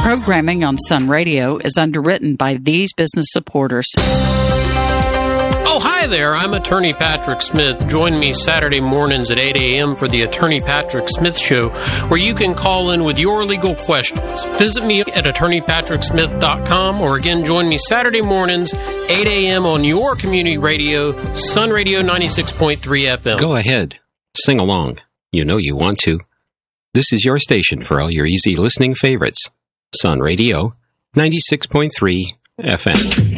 Programming on Sun Radio is underwritten by these business supporters. Oh, hi there. I'm Attorney Patrick Smith. Join me Saturday mornings at 8 a.m. for the Attorney Patrick Smith Show, where you can call in with your legal questions. Visit me at attorneypatricksmith.com, or again, join me Saturday mornings, 8 a.m. on your community radio, Sun Radio 96.3 FM. Go ahead. Sing along. You know you want to. This is your station for all your easy listening favorites. Sun Radio 96.3 FM.